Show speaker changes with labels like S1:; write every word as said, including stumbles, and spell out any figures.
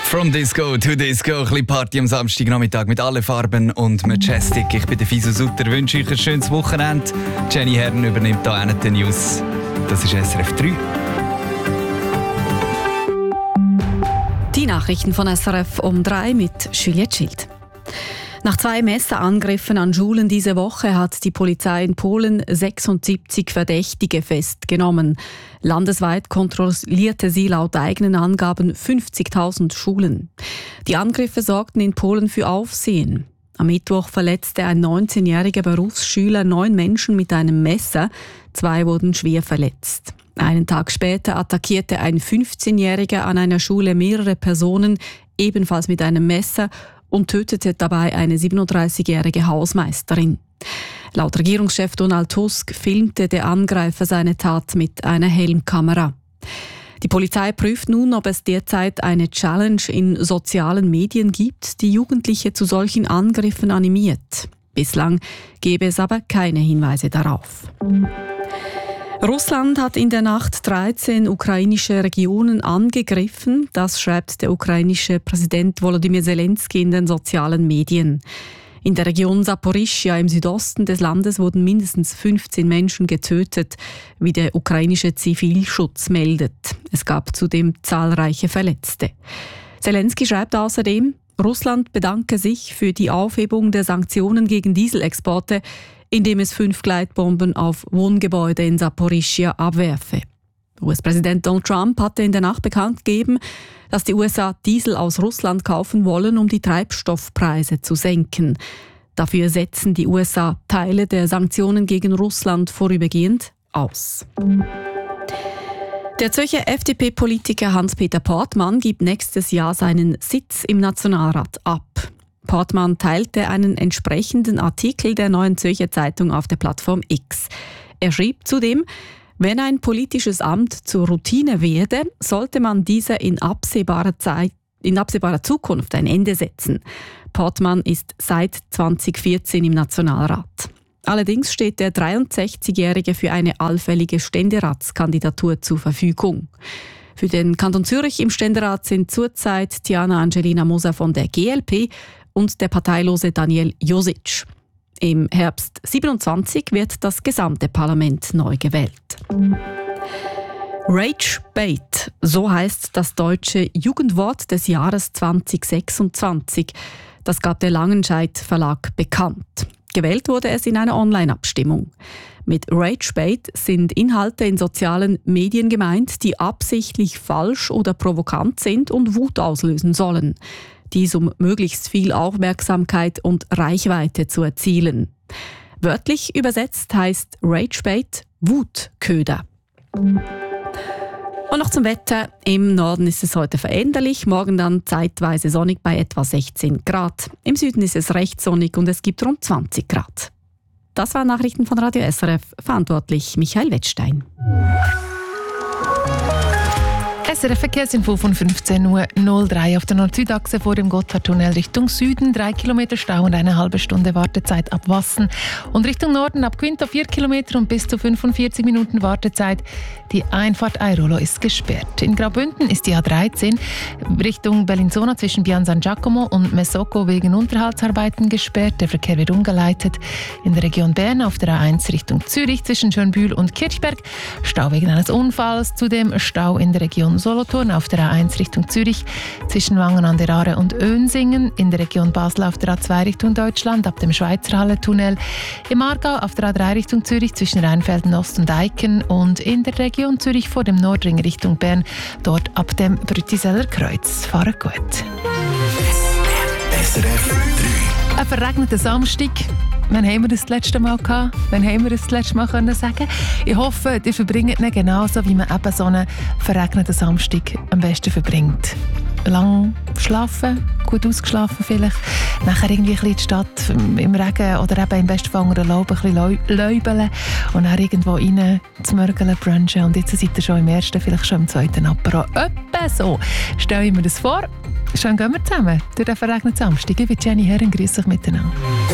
S1: From Disco to Disco, ein bisschen Party am Samstagnachmittag mit allen Farben und Majestic. Ich bin der Fiso Sutter, wünsche euch ein schönes Wochenende. Jenny Herren übernimmt hier die News. Das ist S R F drei.
S2: Die Nachrichten von S R F um drei mit Juliette Schild. Nach zwei Messerangriffen an Schulen diese Woche hat die Polizei in Polen sechsundsiebzig Verdächtige festgenommen. Landesweit kontrollierte sie laut eigenen Angaben fünfzigtausend Schulen. Die Angriffe sorgten in Polen für Aufsehen. Am Mittwoch verletzte ein neunzehnjähriger Berufsschüler neun Menschen mit einem Messer. Zwei wurden schwer verletzt. Einen Tag später attackierte ein fünfzehnjähriger an einer Schule mehrere Personen, ebenfalls mit einem Messer, und tötete dabei eine siebenunddreißigjährige Hausmeisterin. Laut Regierungschef Donald Tusk filmte der Angreifer seine Tat mit einer Helmkamera. Die Polizei prüft nun, ob es derzeit eine Challenge in sozialen Medien gibt, die Jugendliche zu solchen Angriffen animiert. Bislang gebe es aber keine Hinweise darauf. Russland hat in der Nacht dreizehn ukrainische Regionen angegriffen. Das schreibt der ukrainische Präsident Volodymyr Zelensky in den sozialen Medien. In der Region Saporischschja im Südosten des Landes wurden mindestens fünfzehn Menschen getötet, wie der ukrainische Zivilschutz meldet. Es gab zudem zahlreiche Verletzte. Zelensky schreibt außerdem, Russland bedanke sich für die Aufhebung der Sanktionen gegen Dieselexporte, indem es fünf Gleitbomben auf Wohngebäude in Saporischschja abwerfe. U S-Präsident Donald Trump hatte in der Nacht bekannt gegeben, dass die U S A Diesel aus Russland kaufen wollen, um die Treibstoffpreise zu senken. Dafür setzen die U S A Teile der Sanktionen gegen Russland vorübergehend aus. Der Zürcher F D P-Politiker Hans-Peter Portmann gibt nächstes Jahr seinen Sitz im Nationalrat ab. Portmann teilte einen entsprechenden Artikel der Neuen Zürcher Zeitung auf der Plattform X. Er schrieb zudem, wenn ein politisches Amt zur Routine werde, sollte man dieser in absehbarer Zeit, in absehbarer Zukunft ein Ende setzen. Portmann ist seit zweitausendvierzehn im Nationalrat. Allerdings steht der dreiundsechzigjährige für eine allfällige Ständeratskandidatur zur Verfügung. Für den Kanton Zürich im Ständerat sind zurzeit Tiana Angelina Moser von der G L P und der parteilose Daniel Josic. Im Herbst siebenundzwanzig wird das gesamte Parlament neu gewählt. Rage Bait, so heißt das deutsche Jugendwort des Jahres zweitausendsechsundzwanzig. Das gab der Langenscheidt Verlag bekannt. Gewählt wurde es in einer Online-Abstimmung. Mit Rage Bait sind Inhalte in sozialen Medien gemeint, die absichtlich falsch oder provokant sind und Wut auslösen sollen. Dies um möglichst viel Aufmerksamkeit und Reichweite zu erzielen. Wörtlich übersetzt heißt Rage Bait Wutköder. Und noch zum Wetter. Im Norden ist es heute veränderlich, morgen dann zeitweise sonnig bei etwa sechzehn Grad. Im Süden ist es recht sonnig und es gibt rund zwanzig Grad. Das waren Nachrichten von Radio S R F, verantwortlich Michael Wettstein.
S3: S R F-Verkehrsinfo von fünfzehn Uhr null drei auf der Nord-Süd-Achse vor dem Gotthardtunnel Richtung Süden. Drei Kilometer Stau und eine halbe Stunde Wartezeit ab Wassen. Und Richtung Norden ab Quinto vier Kilometer und bis zu fünfundvierzig Minuten Wartezeit. Die Einfahrt Airolo ist gesperrt. In Graubünden ist die A dreizehn Richtung Bellinzona zwischen Pian San Giacomo und Mesocco wegen Unterhaltsarbeiten gesperrt. Der Verkehr wird umgeleitet. In der Region Bern auf der A eins Richtung Zürich zwischen Schönbühl und Kirchberg. Stau wegen eines Unfalls. Zudem Stau in der Region Solothurn auf der A eins Richtung Zürich zwischen Wangen an der Aare und Önsingen, in der Region Basel auf der A zwei Richtung Deutschland ab dem Schweizerhalle-Tunnel, im Aargau auf der A drei Richtung Zürich zwischen Rheinfelden Ost und Eiken und in der Region Zürich vor dem Nordring Richtung Bern, dort ab dem Brütiseller Kreuz. Fahren gut.
S4: S R F drei.
S3: Ein verregneter Samstag. Wann haben wir das, das letzte Mal gehabt? Wann haben wir das, das letzte Mal können sagen? Ich hoffe, ihr verbringt ihn genauso, wie man eben so einen verregneten Samstag am besten verbringt. Lang schlafen, gut ausgeschlafen vielleicht. Nachher irgendwie ein bisschen in die Stadt im Regen oder eben im besten Fall unter der Laube ein bisschen läubeln und dann irgendwo rein zu mörgeln, brunchen. Und jetzt seid ihr schon im ersten, vielleicht schon im zweiten Apero. Etwa so. Stell ich mir das vor. Schön gehen wir zusammen durch den verregneten Samstag. Ich bin Jenny Herren, grüß euch miteinander.